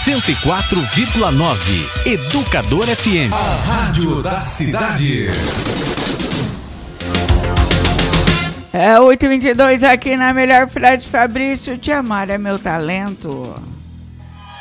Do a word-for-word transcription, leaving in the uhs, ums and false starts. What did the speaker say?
cento e quatro vírgula nove. Educador F M. A rádio da cidade. É oito e vinte e dois aqui na Melhor Frade Fabrício. Te amar é meu talento.